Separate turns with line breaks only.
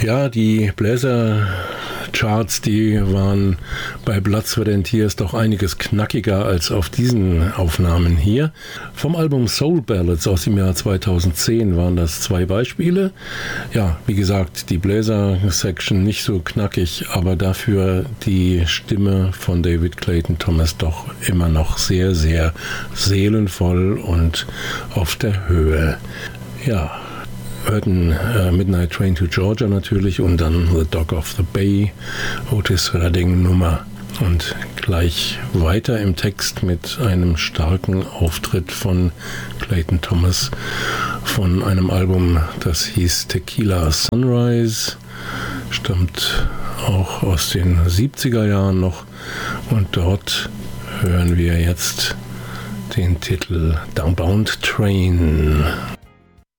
Ja, die Bläser-Charts, die waren bei Blood, Sweat and Tears doch einiges knackiger als auf diesen Aufnahmen hier. Vom Album Soul Ballads aus dem Jahr 2010 waren das 2 Beispiele. Ja, wie gesagt, die Bläser-Section nicht so knackig, aber dafür die Stimme von David Clayton Thomas doch immer noch sehr, sehr seelenvoll und auf der Höhe. Ja, hörten Midnight Train to Georgia natürlich und dann The Dog of the Bay, Otis Redding Nummer. Und gleich weiter im Text mit einem starken Auftritt von Clayton Thomas von einem Album, das hieß Tequila Sunrise, stammt auch aus den 70er Jahren noch, und dort hören wir jetzt den Titel Downbound Train.